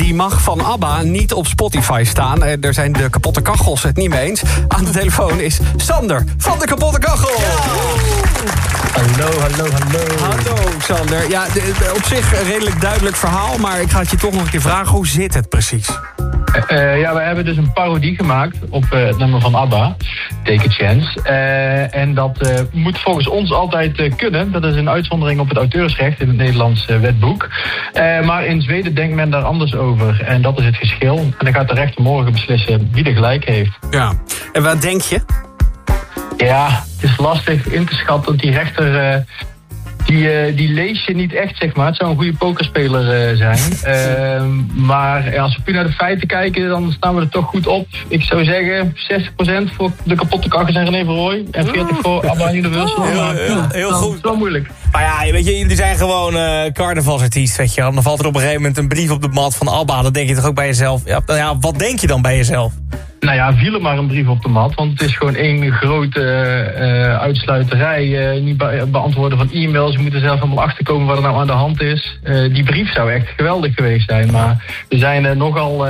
die mag van ABBA niet op Spotify staan. Er zijn de kapotte kachels het niet mee eens. Aan de telefoon is Sander van de kapotte kachel. Hallo. Hallo Sander. Ja, op zich een redelijk duidelijk verhaal, maar ik ga het je toch nog een keer vragen. Hoe zit het precies? Ja, we hebben dus een parodie gemaakt op het nummer van ABBA, Take a Chance. En dat moet volgens ons altijd kunnen. Dat is een uitzondering op het auteursrecht in het Nederlands wetboek. Maar in Zweden denkt men daar anders over. En dat is het verschil. En dan gaat de rechter morgen beslissen wie er gelijk heeft. Ja. En wat denk je? Ja, het is lastig in te schatten, want die rechter... Die lees je niet echt, zeg maar. Het zou een goede pokerspeler zijn. Maar als we puur naar de feiten kijken, dan staan we er toch goed op. Ik zou zeggen 60% voor de kapotte kachels en René Verrooy. En 40% voor ABBA Universal. Heel goed. Dat is wel moeilijk. Maar ja, weet je, jullie zijn gewoon carnavalsartiest, weet je. Dan valt er op een gegeven moment een brief op de mat van ABBA. Dan denk je toch ook bij jezelf. Ja, wat denk je dan bij jezelf? Nou ja, viel er maar een brief op de mat. Want het is gewoon één grote uitsluiterij. Niet beantwoorden van e-mails. We moeten zelf helemaal achterkomen wat er nou aan de hand is. Die brief zou echt geweldig geweest zijn. Maar we zijn nogal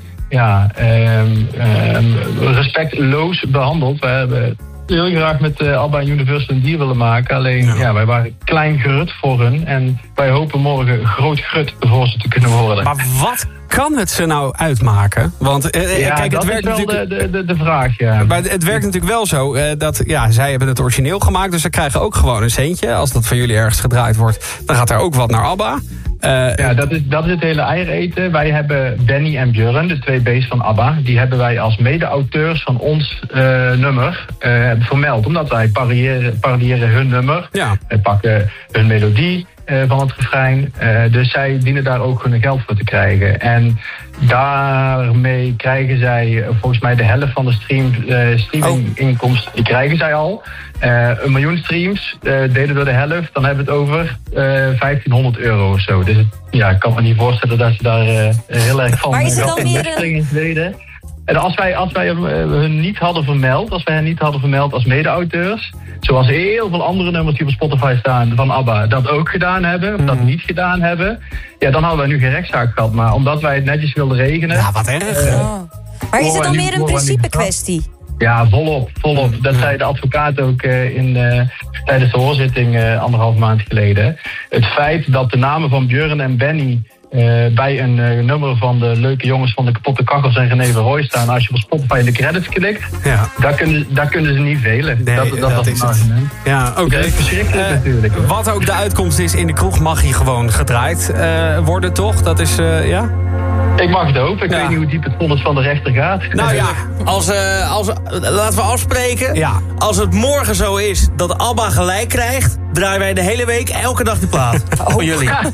respectloos behandeld. We hebben heel graag met ABBA en Universal een deal willen maken. Alleen, wij waren klein grut voor hun. En wij hopen morgen groot grut voor ze te kunnen worden. Maar wat kan het ze nou uitmaken? Want kijk, dat het werkt is wel natuurlijk de vraag, ja. Maar het werkt natuurlijk wel zo dat zij hebben het origineel gemaakt, dus ze krijgen ook gewoon een centje. Als dat van jullie ergens gedraaid wordt, dan gaat er ook wat naar ABBA. Dat is het hele eieren. Wij hebben Benny en Björn, de twee B's van ABBA, die hebben wij als mede-auteurs van ons nummer vermeld. Omdat wij parodiëren hun nummer. Ja. Wij pakken hun melodie van het refrein. Dus zij dienen daar ook hun geld voor te krijgen. En daarmee krijgen zij volgens mij de helft van de streaminginkomsten. Die krijgen zij al. 1 miljoen streams, delen door de helft. Dan hebben we het over €1500 of zo. Dus ik kan me niet voorstellen dat ze daar heel erg van... Maar is het dan meer in Zweden. En als wij hun niet hadden vermeld, als mede-auteurs, zoals heel veel andere nummers die op Spotify staan van ABBA dat ook gedaan hebben, of dat niet gedaan hebben, dan hadden wij nu geen rechtszaak gehad. Maar omdat wij het netjes wilden regelen... Ja, wat erg. Maar is het dan meer een principe kwestie? Ja, volop. Dat zei de advocaat ook tijdens de hoorzitting 1,5 maand geleden. Het feit dat de namen van Björn en Benny bij een nummer van de leuke jongens van de kapotte kachels en René Verrooy staan. Als je op Spotify in de credits klikt, daar kunnen ze niet velen. Nee, dat is het argument. Ja, oké. Dat is verschrikkelijk natuurlijk. Hoor. Wat ook de uitkomst is, in de kroeg mag hij gewoon gedraaid worden, toch? Dat is, Ik mag het hopen. Ik weet niet hoe diep het vonnis van de rechter gaat. Nou ja, laten we afspreken. Ja. Als het morgen zo is dat ABBA gelijk krijgt, draaien wij de hele week elke dag die plaat. Voor jullie. 100%.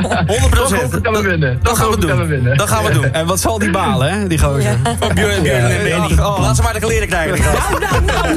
Dan gaan we winnen. Dat gaan we doen. En wat zal die balen, hè, die gozer? Ja. Björn en Benny. Laat ze maar de kleren krijgen.